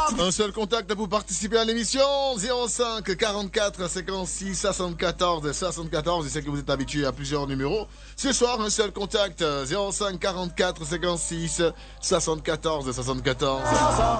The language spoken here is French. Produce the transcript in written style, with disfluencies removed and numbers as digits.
Un seul contact pour participer à l'émission, 05 44 56 74 74. Je sais que vous êtes habitué à plusieurs numéros. Ce soir, un seul contact, 05 44 56 74 74.